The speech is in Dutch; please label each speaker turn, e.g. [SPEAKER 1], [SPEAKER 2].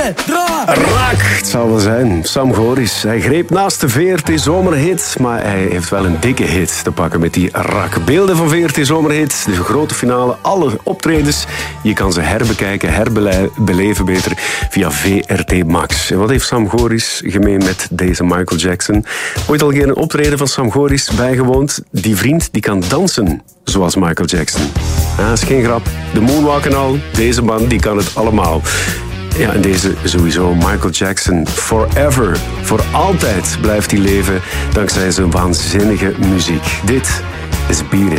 [SPEAKER 1] Raak, het zal wel zijn. Sam Goris. Hij greep naast de VRT Zomerhit, maar hij heeft wel een dikke hit te pakken met die Rak. Beelden van VRT Zomerhit, de grote finale, alle optredens. Je kan ze herbekijken, herbeleven beter via VRT Max. En wat heeft Sam Goris gemeen met deze Michael Jackson? Ooit al een keer een optreden van Sam Goris bijgewoond. Die vriend die kan dansen zoals Michael Jackson. Dat is geen grap. De moonwalk en al, deze man die kan het allemaal. Ja, en deze sowieso, Michael Jackson, forever, voor altijd blijft hij leven dankzij zijn waanzinnige muziek. Dit is Beat It.